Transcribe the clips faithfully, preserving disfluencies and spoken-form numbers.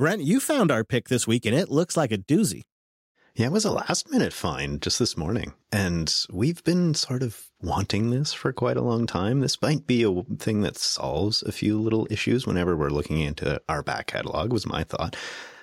Brent, you found our pick this week, and it looks like a doozy. Yeah, it was a last-minute find just this morning, and we've been sort of wanting this for quite a long time. This might be a thing that solves a few little issues whenever we're looking into our back catalog, was my thought.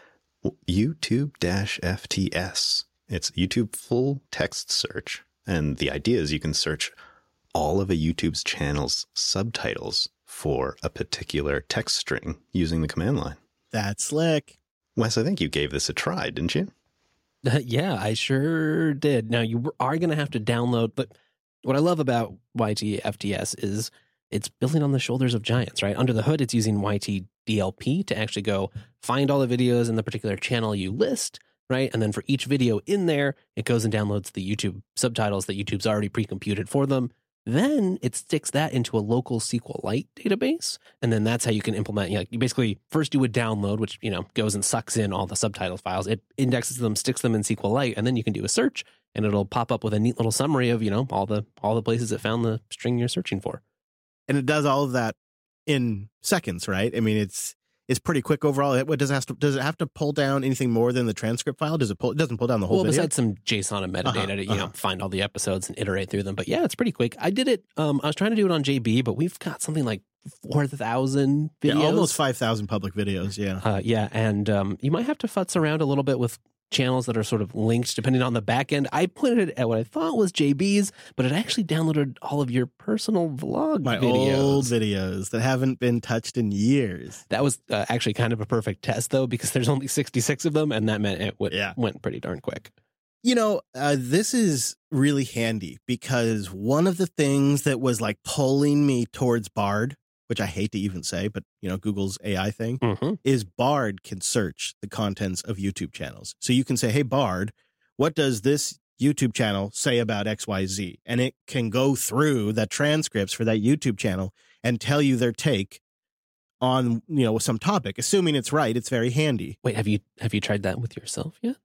YouTube-F T S. It's YouTube full text search, and the idea is you can search all of a YouTube's channel's subtitles for a particular text string using the command line. That's slick. Wes, I think you gave this a try, didn't you? Uh, yeah, I sure did. Now, you are going to have to download, but what I love about Y T F T S is it's building on the shoulders of giants, right? Under the hood, it's using Y T D L P to actually go find all the videos in the particular channel you list, right? And then for each video in there, it goes and downloads the YouTube subtitles that YouTube's already pre-computed for them. Then it sticks that into a local SQLite database. And then that's how you can implement, you know, you basically first do a download, which, you know, goes and sucks in all the subtitle files. It indexes them, sticks them in SQLite, and then you can do a search and it'll pop up with a neat little summary of, you know, all the all the places it found the string you're searching for. And it does all of that in seconds, right? I mean, it's it's pretty quick overall. It, what does it have to does it have to pull down anything more than the transcript file? Does it pull? It doesn't pull down the whole well, video. Besides some JSON and metadata Uh-huh, to you uh-huh. know find all the episodes and iterate through them. But yeah, it's pretty quick. I did it. Um, I was trying to do it on J B, but we've got something like four thousand videos, Yeah, almost five thousand public videos. Yeah, uh, yeah, and um, you might have to futz around a little bit with channels that are sort of linked depending on the back end. I put it at what I thought was J B's, but it actually downloaded all of your personal vlog my videos. old videos that haven't been touched in years. That was uh, actually kind of a perfect test, though, because there's only sixty-six of them, and that meant it w- Yeah. went pretty darn quick. You know, uh, this is really handy because one of the things that was like pulling me towards Bard, which I hate to even say, but, you know, Google's A I thing, Mm-hmm. is Bard can search the contents of YouTube channels. So you can say, hey, Bard, what does this YouTube channel say about X Y Z? And it can go through the transcripts for that YouTube channel and tell you their take on, you know, some topic. Assuming it's right, it's very handy. Wait, have you have you tried that with yourself yet?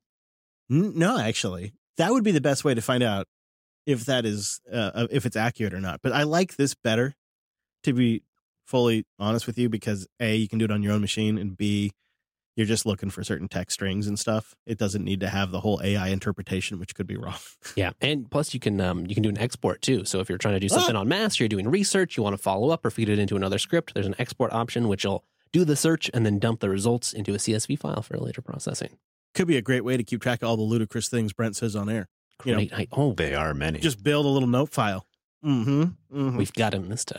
N- No, actually, that would be the best way to find out if that is, uh, if it's accurate or not. But I like this better, to be fully honest with you, because A, you can do it on your own machine, and B, you're just looking for certain text strings and stuff. It doesn't need to have the whole A I interpretation, which could be wrong. Yeah, and plus you can um, you can do an export too. So if you're trying to do something on mass, you're doing research, you want to follow up or feed it into another script, there's an export option which will do the search and then dump the results into a C S V file for later processing. Could be a great way to keep track of all the ludicrous things Brent says on air. You know, Great. I, oh, They are many. just build a little note file. Mm-hmm. mm-hmm. we've got him this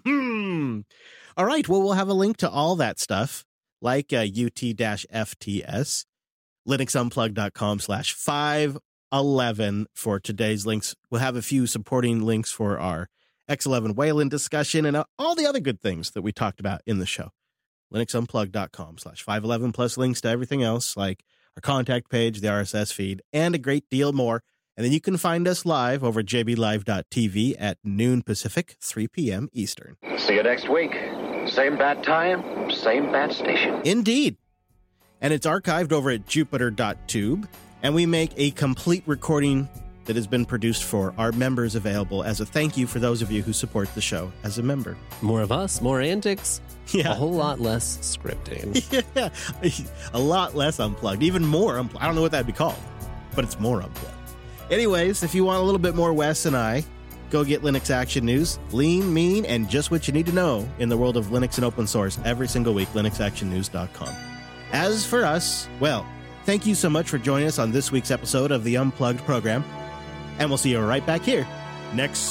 time. All right. Well, we'll have a link to all that stuff, like uh, U T F T S, linuxunplug.com slash 511 for today's links. We'll have a few supporting links for our X eleven Wayland discussion and uh, all the other good things that we talked about in the show. linuxunplug.com slash 511 plus links to everything else, like our contact page, the R S S feed, and a great deal more. And then you can find us live over j b live dot t v at noon Pacific, three p.m. Eastern. See you next week. Same bat time, same bat station. Indeed. And it's archived over at jupiter dot tube. And we make a complete recording that has been produced for our members available as a thank you for those of you who support the show as a member. More of us, more antics, Yeah. a whole lot less scripting. Yeah. A lot less unplugged, even more unplugged. I don't know what that'd be called, but it's more unplugged. Anyways, if you want a little bit more Wes and I, go get Linux Action News, lean, mean, and just what you need to know in the world of Linux and open source every single week, linux action news dot com. As for us, well, thank you so much for joining us on this week's episode of the Unplugged program, and we'll see you right back here next